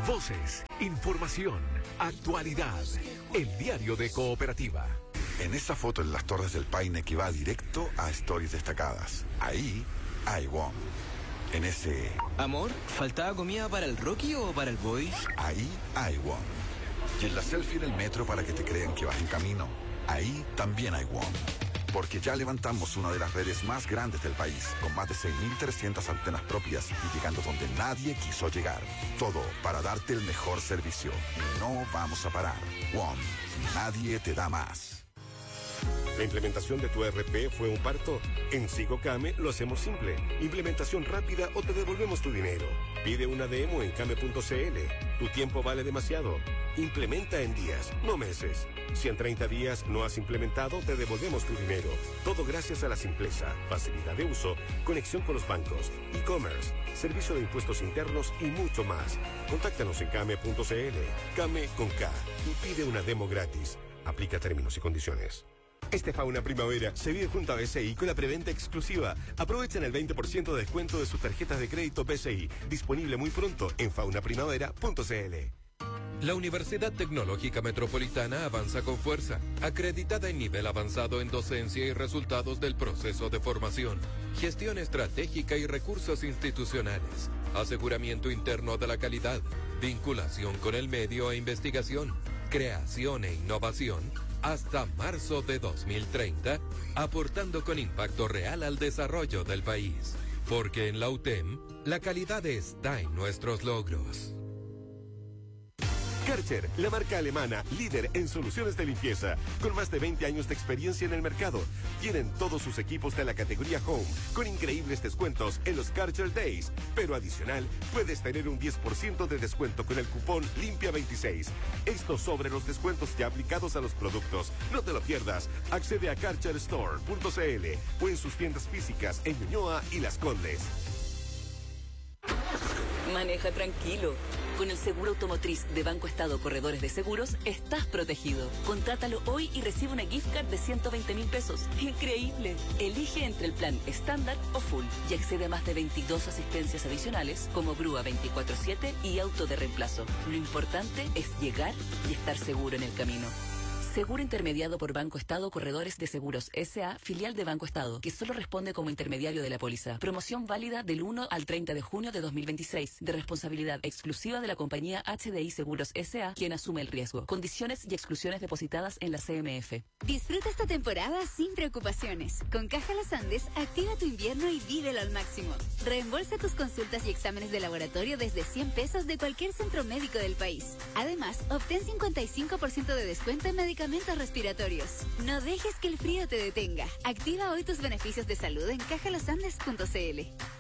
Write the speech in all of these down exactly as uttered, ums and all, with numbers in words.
Voces, información, actualidad. El diario de Cooperativa. En esa foto en las Torres del Paine que va directo a Stories Destacadas. Ahí hay WOM. En ese... Amor, ¿faltaba comida para el Rocky o para el Boy? Ahí hay WOM. Y en la selfie en el metro para que te crean que vas en camino. Ahí también hay WOM. Porque ya levantamos una de las redes más grandes del país, con más de seis mil trescientas antenas propias y llegando donde nadie quiso llegar. Todo para darte el mejor servicio. Y no vamos a parar. WOM. Nadie te da más. ¿La implementación de tu E R P fue un parto? En SigoCame lo hacemos simple. Implementación rápida o te devolvemos tu dinero. Pide una demo en came punto cl. Tu tiempo vale demasiado. Implementa en días, no meses. Si en treinta días no has implementado, te devolvemos tu dinero. Todo gracias a la simpleza, facilidad de uso, conexión con los bancos, e-commerce, servicio de impuestos internos y mucho más. Contáctanos en came punto cl. Came con K y pide una demo gratis. Aplica términos y condiciones. Este Fauna Primavera se vive junto a B C I con la preventa exclusiva. Aprovechen el veinte por ciento de descuento de sus tarjetas de crédito B C I. Disponible muy pronto en fauna primavera punto cl. La Universidad Tecnológica Metropolitana avanza con fuerza, acreditada en nivel avanzado en docencia y resultados del proceso de formación, gestión estratégica y recursos institucionales, aseguramiento interno de la calidad, vinculación con el medio e investigación, creación e innovación, hasta marzo de dos mil treinta, aportando con impacto real al desarrollo del país. Porque en la U T E M, la calidad está en nuestros logros. Karcher, la marca alemana líder en soluciones de limpieza, con más de veinte años de experiencia en el mercado. Tienen todos sus equipos de la categoría Home, con increíbles descuentos en los Karcher Days. Pero adicional, puedes tener un diez por ciento de descuento con el cupón Limpia veintiséis. Esto sobre los descuentos ya aplicados a los productos. No te lo pierdas. Accede a karcher store punto cl o en sus tiendas físicas en Ñuñoa y Las Condes. Maneja tranquilo. Con el seguro automotriz de Banco Estado Corredores de Seguros, estás protegido. Contrátalo hoy y recibe una gift card de ciento veinte mil pesos. ¡Increíble! Elige entre el plan estándar o full y accede a más de veintidós asistencias adicionales como grúa veinticuatro siete y auto de reemplazo. Lo importante es llegar y estar seguro en el camino. Seguro intermediado por Banco Estado Corredores de Seguros S A, filial de Banco Estado, que solo responde como intermediario de la póliza. Promoción válida del uno al treinta de junio de dos mil veintiséis, de responsabilidad exclusiva de la compañía H D I Seguros S A, quien asume el riesgo. Condiciones y exclusiones depositadas en la C M F. Disfruta esta temporada sin preocupaciones. Con Caja Los Andes, activa tu invierno y vívelo al máximo. Reembolsa tus consultas y exámenes de laboratorio desde cien pesos de cualquier centro médico del país. Además, obtén cincuenta y cinco por ciento de descuento en medicamentos respiratorios. No dejes que el frío te detenga. Activa hoy tus beneficios de salud en caja los andes punto cl.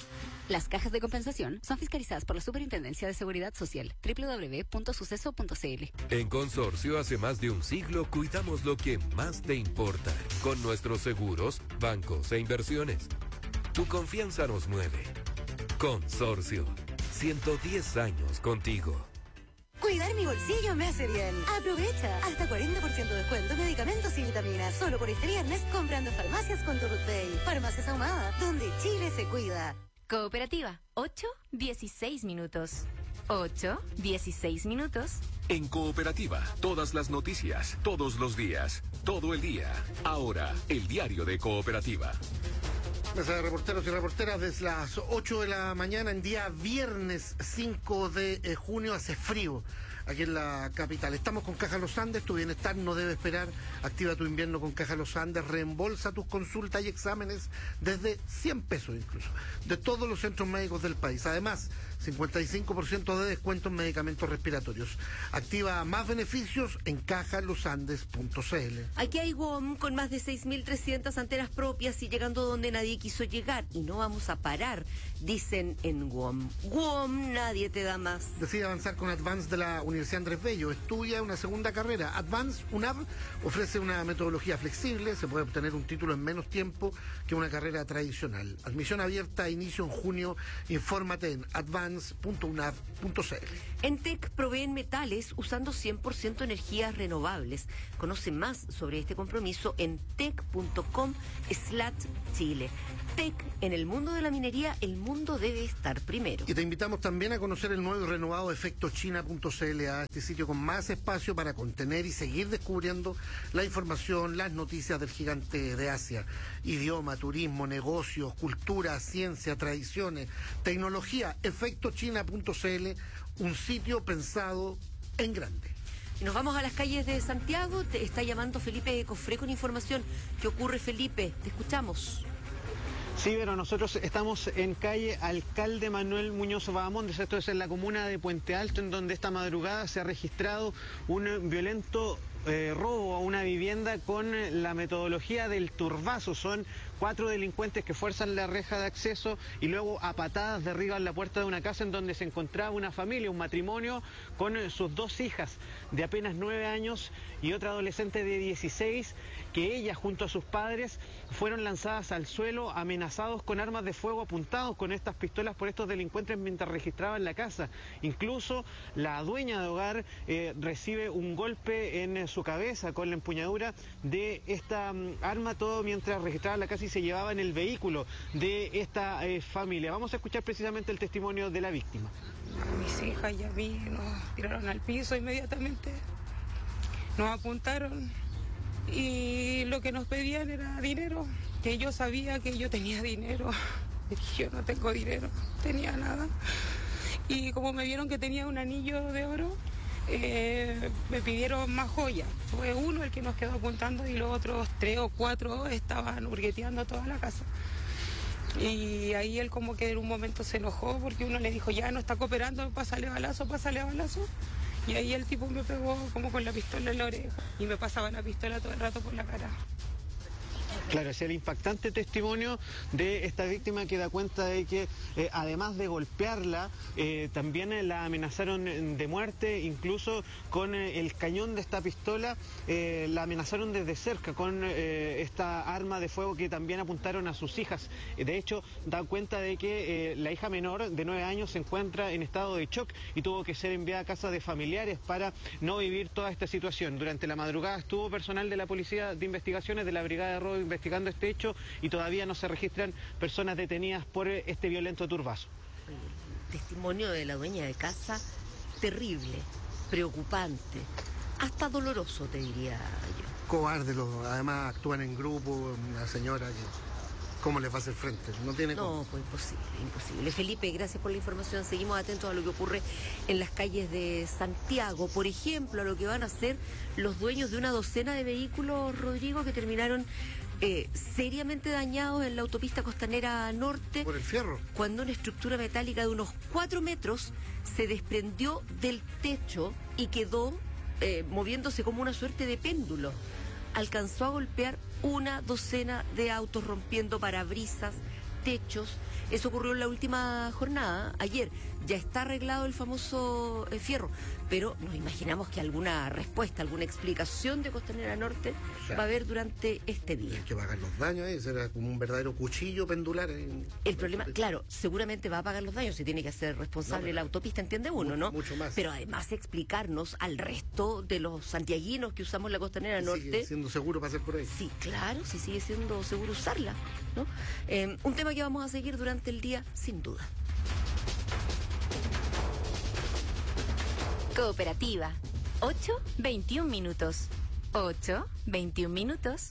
Las cajas de compensación son fiscalizadas por la Superintendencia de Seguridad Social. doble u doble u doble u punto suceso punto cl. En Consorcio, hace más de un siglo, cuidamos lo que más te importa. Con nuestros seguros, bancos e inversiones. Tu confianza nos mueve. Consorcio. ciento diez años contigo. Cuidar mi bolsillo me hace bien. Aprovecha. Hasta cuarenta por ciento de descuento en medicamentos y vitaminas. Solo por este viernes comprando farmacias con tu Pay. Farmacias Ahumada, donde Chile se cuida. Cooperativa. ocho, dieciséis minutos. ocho, dieciséis minutos. En Cooperativa, todas las noticias, todos los días, todo el día. Ahora, el diario de Cooperativa. Gracias, reporteros y reporteras. Desde las ocho de la mañana, en día viernes cinco de junio, hace frío aquí en la capital. Estamos con Caja Los Andes, tu bienestar no debe esperar. Activa tu invierno con Caja Los Andes, reembolsa tus consultas y exámenes desde cien pesos incluso, de todos los centros médicos del país. Además, cincuenta y cinco por ciento de descuento en medicamentos respiratorios. Activa más beneficios en caja los andes punto cl. Aquí hay WOM con más de seis mil trescientas antenas propias y llegando donde nadie quiso llegar. Y no vamos a parar, dicen en WOM. WOM, nadie te da más. Decide avanzar con Advance de la Universidad Andrés Bello. Estudia una segunda carrera. Advance, UNAV, ofrece una metodología flexible. Se puede obtener un título en menos tiempo que una carrera tradicional. Admisión abierta, inicio en junio. Infórmate en advance science punto unab punto c l. Entec proveen metales usando cien por ciento energías renovables. Conoce más sobre este compromiso en tec punto com slash chile. Tec, en el mundo de la minería, el mundo debe estar primero. Y te invitamos también a conocer el nuevo y renovado efecto china punto c l, a este sitio con más espacio para contener y seguir descubriendo la información, las noticias del gigante de Asia. Idioma, turismo, negocios, cultura, ciencia, tradiciones, tecnología. efecto china punto c l, un sitio pensado en grande. Y nos vamos a las calles de Santiago. Te está llamando Felipe Cofré con información. ¿Qué ocurre, Felipe? Te escuchamos. Sí, pero nosotros estamos en calle Alcalde Manuel Muñoz Bahamondes, esto es en la comuna de Puente Alto, en donde esta madrugada se ha registrado un violento eh, robo a una vivienda con la metodología del turbazo. Son cuatro delincuentes que fuerzan la reja de acceso y luego a patadas derriban la puerta de una casa en donde se encontraba una familia, un matrimonio con sus dos hijas de apenas nueve años y otra adolescente de dieciséis, que ellas junto a sus padres fueron lanzadas al suelo, amenazados con armas de fuego, apuntados con estas pistolas por estos delincuentes mientras registraban la casa. Incluso la dueña de hogar eh, recibe un golpe en su cabeza con la empuñadura de esta um, arma, todo mientras registraban la casa y se llevaban el vehículo de esta eh, familia. Vamos a escuchar precisamente el testimonio de la víctima. A mis hijas y a mí nos tiraron al piso inmediatamente, nos apuntaron y lo que nos pedían era dinero, que yo sabía que yo tenía dinero, yo no tengo dinero, no tenía nada. Y como me vieron que tenía un anillo de oro, eh, me pidieron más joyas. Fue uno el que nos quedó apuntando y los otros tres o cuatro estaban hurgueteando toda la casa. Y ahí él como que en un momento se enojó porque uno le dijo, ya no está cooperando, pásale balazo, pásale balazo. Y ahí el tipo me pegó como con la pistola en la oreja y me pasaba la pistola todo el rato por la cara. Claro, es el impactante testimonio de esta víctima que da cuenta de que eh, además de golpearla, eh, también eh, la amenazaron de muerte, incluso con eh, el cañón de esta pistola, eh, la amenazaron desde cerca con eh, esta arma de fuego que también apuntaron a sus hijas. De hecho, da cuenta de que eh, la hija menor de nueve años se encuentra en estado de shock y tuvo que ser enviada a casa de familiares para no vivir toda esta situación. Durante la madrugada estuvo personal de la Policía de Investigaciones de la Brigada de Robo investigando este hecho y todavía no se registran personas detenidas por este violento turbazo. El testimonio de la dueña de casa, terrible, preocupante, hasta doloroso, te diría yo. Cobarde, los, además actúan en grupo, una señora que... ¿Cómo les va a hacer frente? No tiene No, cómo. pues imposible, imposible. Felipe, gracias por la información. Seguimos atentos a lo que ocurre en las calles de Santiago. Por ejemplo, a lo que van a hacer los dueños de una docena de vehículos, Rodrigo, que terminaron eh, seriamente dañados en la autopista costanera norte. Por el fierro. Cuando una estructura metálica de unos cuatro metros se desprendió del techo y quedó eh, moviéndose como una suerte de péndulo. Alcanzó a golpear una docena de autos, rompiendo parabrisas, techos. Eso ocurrió en la última jornada, ayer. Ya está arreglado el famoso eh, fierro, pero nos imaginamos que alguna respuesta, alguna explicación de Costanera Norte O sea, va a haber durante este día. Hay que pagar los daños ahí, será como un verdadero cuchillo pendular. En... El problema, claro, seguramente va a pagar los daños, se tiene que hacer responsable No, la autopista, entiende uno, mucho, ¿no? mucho más. Pero además explicarnos al resto de los santiaguinos que usamos la Costanera Norte. Sigue siendo seguro pasar por ahí. Sí, claro, sí sigue siendo seguro usarla, ¿no? Eh, un tema que vamos a seguir durante el día, sin duda. Cooperativa. ocho, veintiún minutos. ocho, veintiún minutos.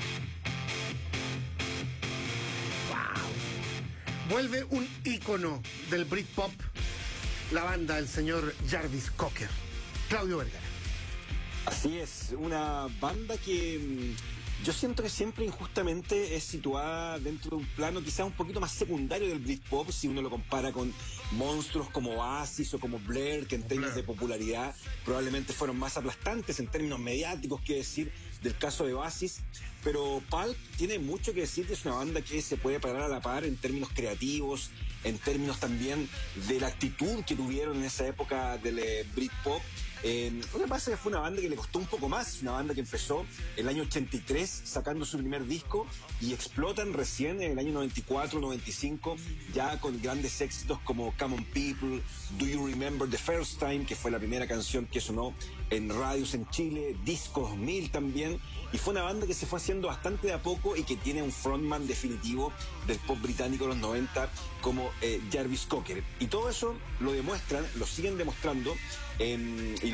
Vuelve un ícono del Britpop, la banda del señor Jarvis Cocker, Claudio Vergara. Así es, una banda que mmm, yo siento que siempre injustamente es situada dentro de un plano quizás un poquito más secundario del Britpop, si uno lo compara con monstruos como Oasis o como Blur, que en términos de popularidad probablemente fueron más aplastantes en términos mediáticos, que decir del caso de Oasis. Pero Pulp tiene mucho que decir, que es una banda que se puede parar a la par en términos creativos, en términos también de la actitud que tuvieron en esa época del eh, Britpop. Eh, lo que pasa es que fue una banda que le costó un poco más, una banda que empezó el año ochenta y tres sacando su primer disco y explotan recién en el año noventa y cuatro, noventa y cinco, ya con grandes éxitos como Come On People, Do You Remember the First Time, que fue la primera canción que sonó en radios en Chile, Disco dos mil también, y fue una banda que se fue haciendo bastante de a poco y que tiene un frontman definitivo del pop británico de los noventa como eh, Jarvis Cocker. Y todo eso lo demuestran, lo siguen demostrando, eh, y